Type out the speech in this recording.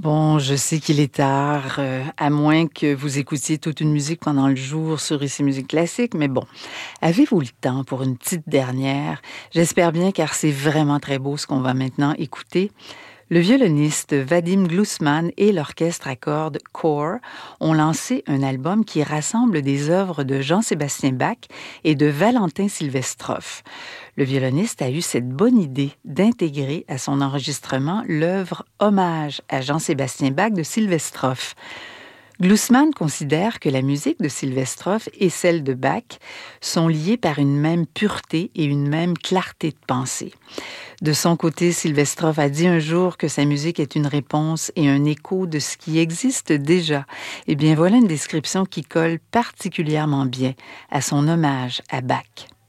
Bon, je sais qu'il est tard, à moins que vous écoutiez toute une musique pendant le jour sur Ici Musique Classique, mais bon, avez-vous le temps pour une petite dernière? J'espère bien car c'est vraiment très beau ce qu'on va maintenant écouter. Le violoniste Vadim Glusman et l'orchestre à cordes Core ont lancé un album qui rassemble des œuvres de Jean-Sébastien Bach et de Valentin Sylvestrov. Le violoniste a eu cette bonne idée d'intégrer à son enregistrement l'œuvre Hommage à Jean-Sébastien Bach de Sylvestrov. Glusman considère que la musique de Sylvestrov et celle de Bach sont liées par une même pureté et une même clarté de pensée. De son côté, Sylvestrov a dit un jour que sa musique est une réponse et un écho de ce qui existe déjà. Eh bien, voilà une description qui colle particulièrement bien à son hommage à Bach.